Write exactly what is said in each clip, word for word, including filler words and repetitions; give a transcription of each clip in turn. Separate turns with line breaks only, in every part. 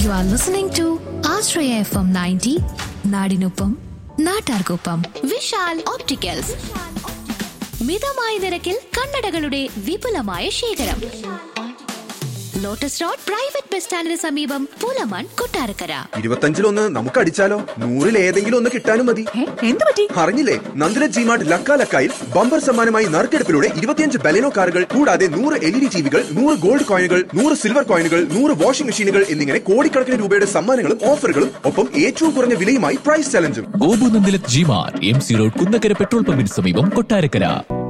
You are listening to Ashraya F M ninety, നാടിനൊപ്പം നാട്ടാർക്കൊപ്പം. Vishal opticals, മിതമായ നിരക്കിൽ കണ്ണടകളുടെ വിപുലമായ ശേഖരം. ലോട്ടസ് റോഡ് പ്രൈവറ്റ് ബസ് സ്റ്റാൻഡിന് സമീപം, പുലമൺ, കൊട്ടാരക്കര.
ഇരുപത്തഞ്ചിലൊന്ന് നമുക്ക് അടിച്ചാലോ? നൂറിൽ ഏതെങ്കിലും ഒന്ന് കിട്ടാനും മതി.
എന്ത് പറ്റി?
അറിഞ്ഞില്ലേ? നന്ദില ജിമാർട്ട് ലക്ക ലക്കായിൽ ബമ്പർ സമ്മാനമായി നറുക്കെടുപ്പിലൂടെ ഇരുപത്തിയഞ്ച് ബലെനോ കാറുകൾ കൂടാതെ നൂറ് എൽ ഇ ഡി ടിവികൾ, നൂറ് ഗോൾഡ് കോയിനുകൾ, നൂറ് സിൽവർ കോയിനുകൾ, നൂറ് വാഷിംഗ് മെഷീനുകൾ എന്നിങ്ങനെ കോടിക്കണക്കിന് രൂപയുടെ സമ്മാനങ്ങളും ഓഫറുകളും ഒപ്പം ഏറ്റവും കുറഞ്ഞ വിലയുമായി price ചലഞ്ചും.
Gopu Nandilath G-Mart, M C road, Kunnakkara petrol പമ്പിന് സമീപം, Kottarakkara.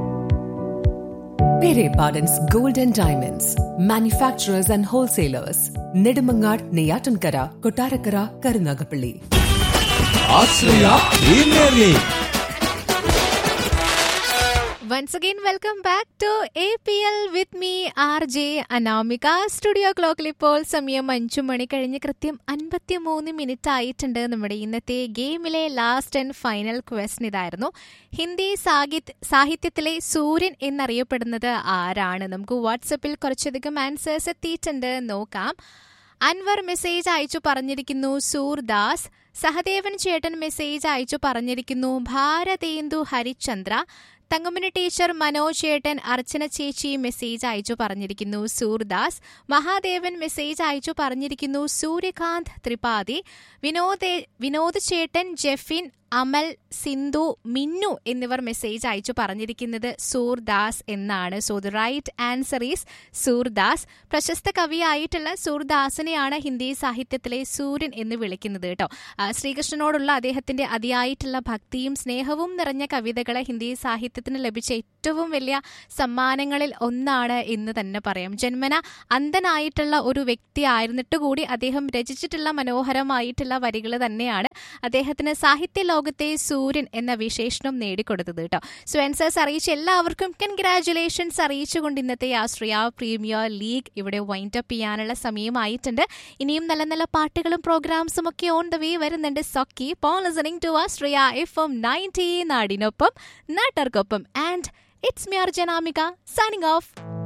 Pere Pardon's Gold and Diamonds, manufacturers and wholesalers, Nedumangad, Neyatankara, Kottarakara, Karunagapalli.
Ashraya Premier League.
Once again, welcome back to A P L with me, R J Anamika. Studio ക്ലോക്കിൽ ഇപ്പോൾ സമയം അഞ്ചു മണി കഴിഞ്ഞ് കൃത്യം അൻപത്തി മൂന്ന് minute ആയിട്ടുണ്ട്. നമ്മുടെ ഇന്നത്തെ ഗെയിമിലെ ലാസ്റ്റ് ആൻഡ് ഫൈനൽ ക്വസ്റ്റൻ ഇതായിരുന്നു. ഹിന്ദി സാഹിത്യ സാഹിത്യത്തിലെ സൂര്യൻ എന്നറിയപ്പെടുന്നത് ആരാണ്? നമുക്ക് വാട്സപ്പിൽ കുറച്ചധികം ആൻസേഴ്സ് എത്തിയിട്ടുണ്ട്, നോക്കാം. അൻവർ മെസ്സേജ് അയച്ചു പറഞ്ഞിരിക്കുന്നു സൂർദാസ്. സഹദേവൻ ചേട്ടൻ മെസ്സേജ് അയച്ചു പറഞ്ഞിരിക്കുന്നു ഭാരതേന്ദു ഹരിചന്ദ്ര. തങ്കമണി ടീച്ചർ, മനോജ് ചേട്ടൻ, അർച്ചന ചേച്ചി മെസ്സേജ് അയച്ചു പറഞ്ഞിരിക്കുന്നു സൂർദാസ്. മഹാദേവൻ മെസ്സേജ് അയച്ചു പറഞ്ഞിരിക്കുന്നു സൂര്യകാന്ത് ത്രിപാഠി. വിനോദ് വിനോദ് ചേട്ടൻ, ജെഫിൻ, അമൽ, സിന്ധു, മിന്നു എന്നിവർ മെസ്സേജ് അയച്ചു പറഞ്ഞിരിക്കുന്നത് സൂർദാസ് എന്നാണ്. So the right answer is Surdas. പ്രശസ്ത കവിയായിട്ടുള്ള സൂർദാസിനെയാണ് ഹിന്ദി സാഹിത്യത്തിലെ സൂര്യൻ എന്ന് വിളിക്കുന്നത് കേട്ടോ. ശ്രീകൃഷ്ണനോടുള്ള അദ്ദേഹത്തിന്റെ അതിയായിട്ടുള്ള ഭക്തിയും സ്നേഹവും നിറഞ്ഞ കവിതകളെ ഹിന്ദി സാഹിത്യത്തിന് ലഭിച്ച ഏറ്റവും വലിയ സമ്മാനങ്ങളിൽ ഒന്നാണ് എന്ന് തന്നെ പറയാം. ജന്മന അന്ധനായിട്ടുള്ള ഒരു വ്യക്തി ആയിരുന്നിട്ട് കൂടി അദ്ദേഹം രചിച്ചിട്ടുള്ള മനോഹരമായിട്ടുള്ള വരികൾ തന്നെയാണ് അദ്ദേഹത്തിന് സാഹിത്യ ലോകത്തെ സൂര്യൻ എന്ന വിശേഷണം നേടിക്കൊടുത്തത് കേട്ടോ. സോ ആൻസേഴ്സ് അറിയിച്ച എല്ലാവർക്കും കൺഗ്രാറ്റുലേഷൻസ് അറിയിച്ചുകൊണ്ട് ഇന്നത്തെ ആശ്രയ പ്രീമിയർ ലീഗ് ഇവിടെ വൈൻഡ് അപ്പ് ചെയ്യാനുള്ള സമയമായിട്ടുണ്ട്. ഇനിയും നല്ല നല്ല പാട്ടുകളും പ്രോഗ്രാംസും ഒക്കെ ഓൺ ദ വേ വരുന്നുണ്ട്. So keep on listening to Ashraya F M ninety, നാടിനൊപ്പം നാട്ടാർക്കൊപ്പം. And it's me R J Anamika signing off.